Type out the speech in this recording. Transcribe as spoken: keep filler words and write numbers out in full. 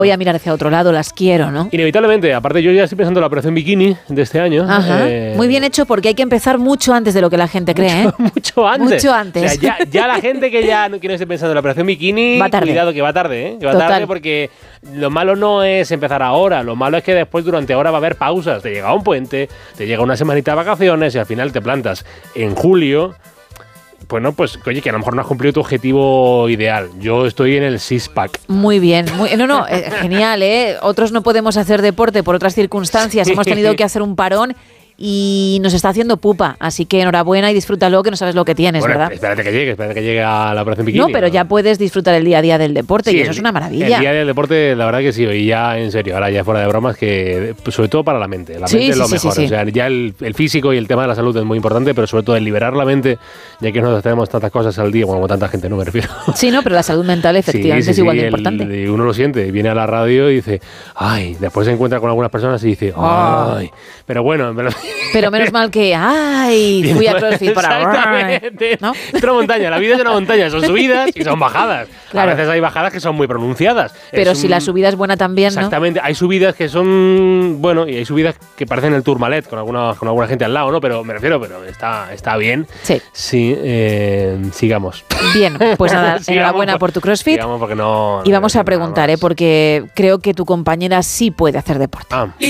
voy a mirar hacia otro lado, las quiero, ¿no? Inevitablemente, aparte yo ya estoy pensando en la operación bikini de este año. Ajá. Eh, Muy bien hecho porque hay que empezar mucho antes de lo que la gente cree, mucho, ¿eh? Mucho antes. Mucho antes. O sea, ya, ya la gente que ya no quiere estar pensando en la operación bikini, va tarde. Cuidado que va tarde, ¿eh? Que va Total. tarde porque lo malo no es empezar ahora, lo malo es que después durante ahora va a haber pausas. Te llega un puente, te llega una semanita de vacaciones y al final te plantas en julio. Bueno, pues oye, que a lo mejor no has cumplido tu objetivo ideal. Yo estoy en el six-pack. Muy bien. Muy, no, no, eh, genial, ¿eh? Otros no podemos hacer deporte por otras circunstancias. Sí. Hemos tenido que hacer un parón y nos está haciendo pupa. Así que enhorabuena y disfrútalo, que no sabes lo que tienes, Bueno, ¿verdad? espérate que llegue, espérate que llegue a la operación bikini. No, pero ya puedes disfrutar el día a día del deporte Sí, y eso el, es una maravilla. El día del deporte, la verdad que sí, y ya en serio, ahora ya fuera de bromas, que sobre todo para la mente. La Sí, mente sí, es lo sí, mejor. sí, sí. O sea, ya el, el físico y el tema de la salud es muy importante, pero sobre todo el liberar la mente, ya que nosotros tenemos tantas cosas al día, bueno, como tanta gente, no me refiero. Sí, no, pero la salud mental efectivamente Sí, sí, es igual sí, de el- importante. y uno lo siente, viene a la radio y dice, ay, después se encuentra con algunas personas y dice, ay, pero bueno, pero... Pero menos mal que, ay, fui a CrossFit para... Exactamente. ¿No? Es una montaña, la vida es una montaña, son subidas y son bajadas. Claro. A veces hay bajadas que son muy pronunciadas. Pero Es si un- la subida es buena también, ¿no? Exactamente, hay subidas que son, bueno, y hay subidas que parecen el Tourmalet con alguna, con alguna gente al lado, ¿no? Pero me refiero, pero está, está bien. Sí. Sí, eh, sigamos. Bien, pues nada, Sigamos enhorabuena por tu CrossFit. Sigamos porque no... Y vamos no a voy decir nada preguntar, ¿eh? más. Porque creo que tu compañera sí puede hacer deporte. Ah.